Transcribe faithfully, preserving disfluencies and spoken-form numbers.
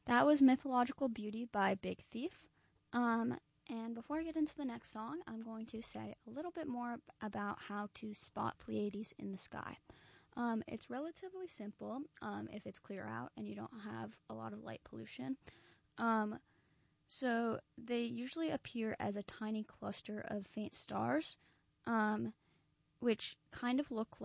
That was Mythological Beauty by Big Thief. Um, and before I get into the next song, I'm going to say a little bit more about how to spot Pleiades in the sky. Um, it's relatively simple um, if it's clear out and you don't have a lot of light pollution. Um, so they usually appear as a tiny cluster of faint stars, um, which kind of look